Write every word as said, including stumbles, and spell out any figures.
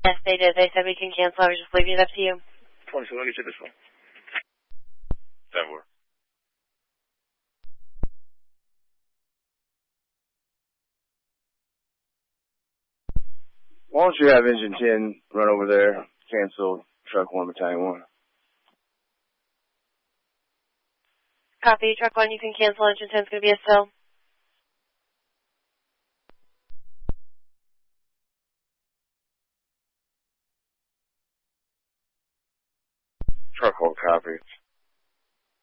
Yes, they did. They said we can cancel. I was just leaving it up to you. twenty-seven, I'll get you this one. That works. Why don't you have engine ten run over there, cancel truck one, battalion one? Copy. Truck one, you can cancel. Engine ten's going to be a still. Truck one, copy.